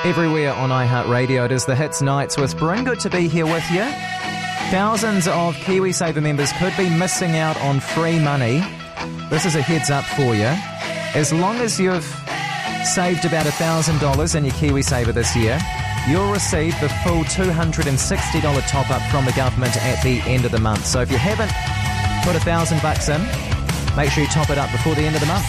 Everywhere on iHeartRadio, it is the Hits Nights with Bryn. Good to be here with you. Thousands of KiwiSaver members could be missing out on free money. This is a heads up for you. As long as you've saved about $1,000 in your KiwiSaver this year, you'll receive the full $260 top-up from the government at the end of the month. So if you haven't put $1,000 in, make sure you top it up before the end of the month.